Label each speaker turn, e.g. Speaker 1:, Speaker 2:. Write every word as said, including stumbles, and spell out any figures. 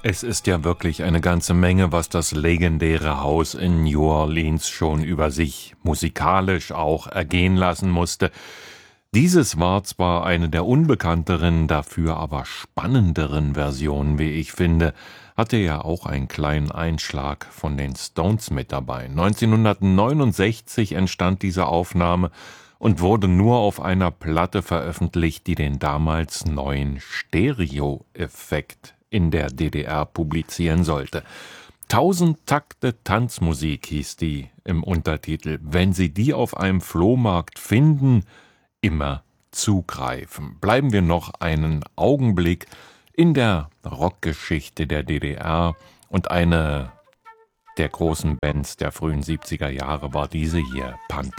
Speaker 1: Es ist ja wirklich eine ganze Menge, was das legendäre Haus in New Orleans schon über sich musikalisch auch ergehen lassen musste. Dieses war zwar eine der unbekannteren, dafür aber spannenderen Versionen, wie ich finde, hatte ja auch einen kleinen Einschlag von den Stones mit dabei. neunzehnhundertneunundsechzig entstand diese Aufnahme und wurde nur auf einer Platte veröffentlicht, die den damals neuen Stereo-Effekt in der D D R publizieren sollte. Tausend Takte Tanzmusik hieß die im Untertitel. Wenn Sie die auf einem Flohmarkt finden, immer zugreifen. Bleiben wir noch einen Augenblick in der Rockgeschichte der D D R und eine der großen Bands der frühen siebziger Jahre war diese hier, Pantera.